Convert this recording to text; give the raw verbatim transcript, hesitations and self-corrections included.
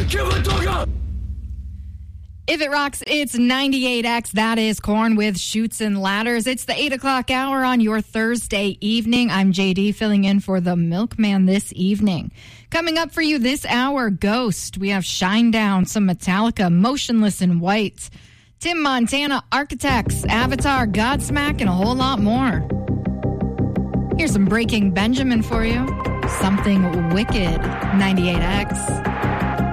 If it rocks, it's ninety-eight X. That is Korn with Chutes and Ladders. It's the eight o'clock hour on your Thursday evening. I'm J D filling in for the Milkman this evening. Coming up for you this hour, Ghost. We have Shinedown, some Metallica, Motionless in White, Tim Montana, Architects, Avatar, Godsmack, and a whole lot more. Here's some Breaking Benjamin for you. Something Wicked, ninety-eight X.